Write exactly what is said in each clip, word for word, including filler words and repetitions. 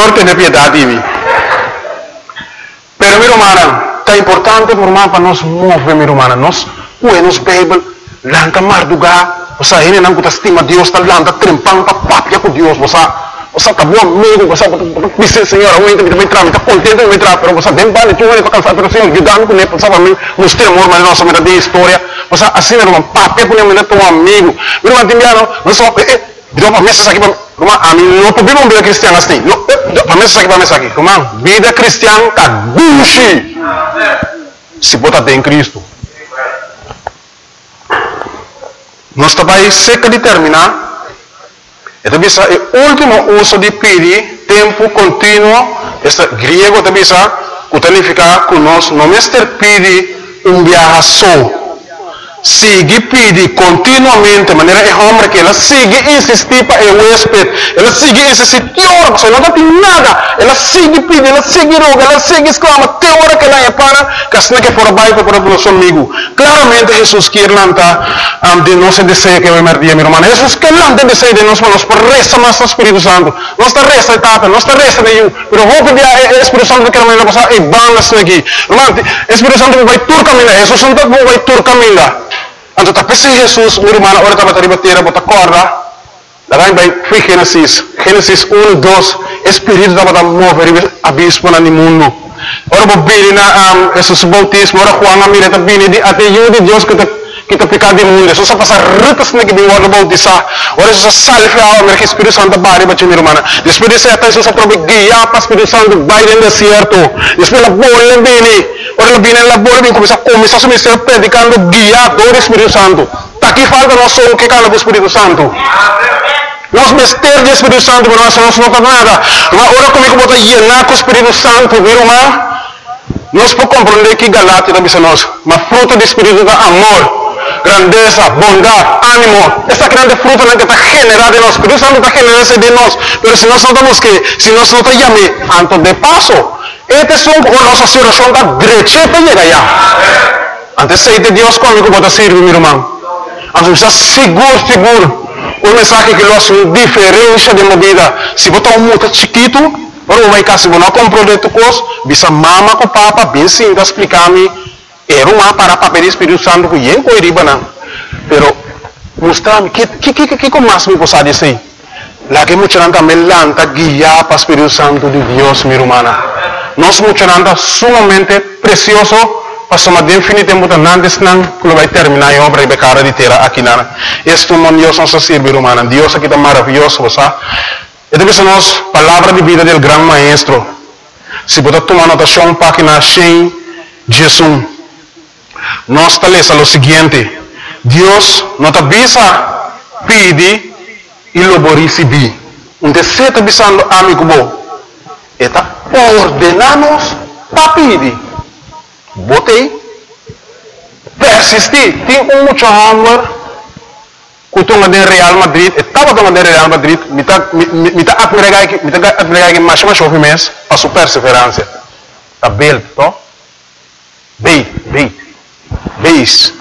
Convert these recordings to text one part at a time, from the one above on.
Señor tiene piedad de mí. Pero mi hermana, está importante por más para nos mover, mi hermana. Nos, nos Bible, lanta marduga, o sea, ele não está estima Deus, está lanta trempando, está papia com Deus, você, você está bom amigo, você, você, Senhor, eu ainda me entrar, está contente me entrar, pero você bem vale, tu vai cansar, pero Senhor, ajudando com ele, sabe, me mostrar amor, mas nossa meta de história, você assim, meu irmão, papia com ele, teu amigo, meu irmão, timbiano, não só, Deu para mesa aqui, irmão, a mim não pode uma vida cristã assim. Para mesa aqui, para mesa aqui, irmão, vida cristã tá duche. Se botar em Cristo. Nós também seca de terminar. Então, bisa o último uso de pedir tempo contínuo, este grego também bisa, que significa que nós não mister pedir um viaje só. Sigue pede continuamente, de maneira é homem que ela sigue insistir para o huésped, ela sigue insistir, que hora, você não tem nada, ela sigue pede, ela sigue roga, ela sigue exclama, até hora que ela é para, que assim que for baixo para o nosso amigo. Claramente Jesus quer lançar um, de nosso desejo que vai merdir, meu irmão. Jesus quer lançar desejo de nós, mas por resta nosso Espírito Santo, nossa resta etapa, nossa resta nenhum, mas vou pedir ao Espírito Santo que ela vai passar e banda aqui. Irmão, o Espírito Santo vai tur caminhar, Jesus não vai tur caminhar. Então, tapi si Jesus, meu irmão, ora estava a bater, bota corda. Daí vai, foi Gênesis, Gênesis um, dois, Espírito estava a mover abismo no mundo. Ora, vou vir na Jesus bautismo, ora, Juan, a mira, está vindo de até eu de Deus que te que te pecado do mundo. Jesus passa ritas na que vem ora bautizar. Ora, Jesus salve a mira que Espírito Santo bari, bate meu irmão. Depois de ser até Jesus aprove guiar para Espírito Santo vai no deserto. Depois a bola vem. Ora, vem na bola vem começar a começar a se mexer predicando guiador Espírito Santo. Aqui falta nós só o que cala do Espírito Santo. Nós mistérios do Espírito Santo, mas nós não fazemos nada. Mas ora comigo bota llenar com o Espírito Santo, meu irmão. Nós podemos compreender que Galatia também nós, mas fruto do Espírito é amor, grandeza, bondade, ânimo. Essa grande fruta que está generada em nós. O Espírito Santo está generando de nós. Mas se nós não estamos que, se nós não estamos chamando, antes de passo, este é a nossa situação da direita para chegar lá. Antes de Deus comigo pode servir, meu irmão. Antes está seguro, seguro. Um mensagem que nós uma diferença de movida. Se botar um muito chiquito, ou vai cá, se você não comprou de tu coisa, bisa mama com papa, bem sim, tá explicar-me. Era uma para papel do Espírito Santo que eu não iria não. Pero mostrar-me que que que que como mais me possa dizer. Lá que muita gente também lanta guiar para o Espírito Santo de Deus, minha irmã. Nós muita gente sumamente precioso. Passamos de infinito muito antes não que vai terminar a obra de cara de terra aqui na. Este mundo Deus nos serve, irmã. Deus aqui está maravilhoso, sabe? E depois nós palavra de vida do grande maestro. Se você tomar anotação página cem, Jesus. Nós está lendo o seguinte: Deus nos avisa, pede e lo receber. Um desejo está avisando amigo bom. Está ordenamos para pedir. Botei, persistir. Tem um muito amor. Kutunga de Real Madrid, estava tunga de Real Madrid, mita mita admirar que mita admirar que mais mais chove mês, a sua perseverança. Tá bem, to? Bem, bem, beis.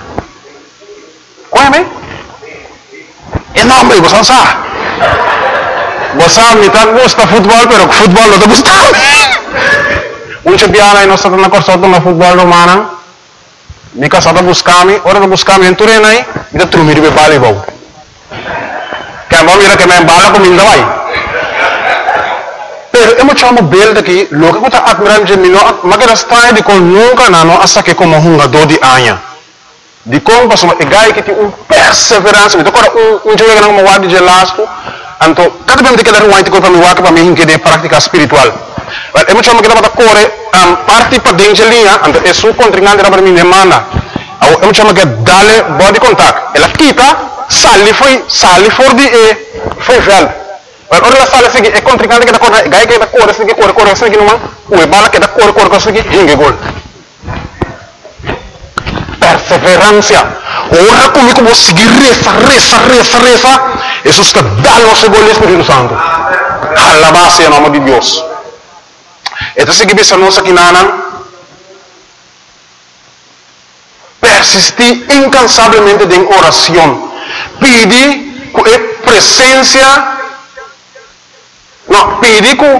Qual é bem? É nome, você não sabe. Você mita gosta futebol, pero futebol não te gusta. Um champion aí nós estamos na corção do futebol romano. Mika sata buscami, ora buscami em turena aí, mita trumir be bale bau. Kaya mo mira que me bala com minda vai. Pero eu chamo bel daqui, logo que tá admirar de mim, mas que está de com nunca não asa que como um jogador de anha. De como passou e gai que tem um perseverança, então agora um um jogo que não me guarda de lasco, então cada vez que quer um white para me guarda para mim que de prática espiritual. Eu chamo que dá para correr um, parte para dentro de linha, então é sua contrincante para mim demanda. Eu chamo que dale body contact. Ela quita, sale foi, sale for de e foi velho. Ora ela sale assim, é contrincante que dá correr, gai que dá correr, assim que corre, corre assim que não mano, o bala que dá corre, corre assim que hingue gol. Perseverança. Ora comigo vou seguir reza, reza, reza, reza. Isso está dando o seu gol Espírito Santo. Alabado em nome de Deus. Então, se você não aqui nana, persistir incansavelmente em oração, pedir com presença, não, pedir com